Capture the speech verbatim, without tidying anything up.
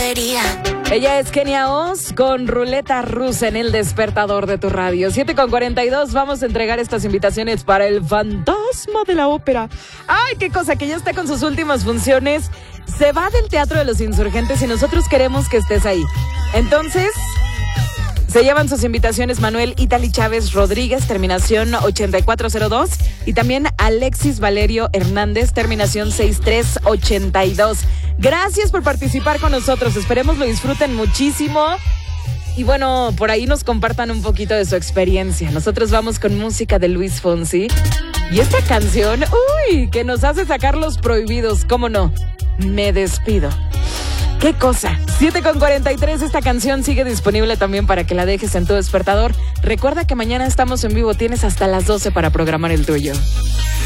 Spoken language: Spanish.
lotería. Ella es Kenia Oz con Ruleta Rusa en el despertador de tu radio. siete con cuarenta y dos, vamos a entregar estas invitaciones para el Fantasma de la Ópera. ¡Ay, qué cosa! Que ya está con sus últimas funciones. Se va del Teatro de los Insurgentes y nosotros queremos que estés ahí. Entonces, se llevan sus invitaciones Manuel Itali Chávez Rodríguez, terminación ochenta y cuatro cero dos, y también Alexis Valerio Hernández, terminación sesenta y tres ochenta y dos. Gracias por participar con nosotros, esperemos lo disfruten muchísimo y bueno, por ahí nos compartan un poquito de su experiencia. Nosotros vamos con música de Luis Fonsi y esta canción, uy, que nos hace sacar los prohibidos, ¿cómo no? Me despido. ¿Qué cosa? siete con cuarenta y tres, esta canción sigue disponible también para que la dejes en tu despertador. Recuerda que mañana estamos en vivo, tienes hasta las doce para programar el tuyo.